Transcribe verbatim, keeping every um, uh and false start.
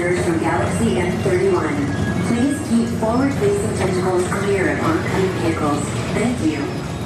visitors from Galaxy M thirty-one. Please keep forward-facing tentacles clear of oncoming vehicles. Thank you.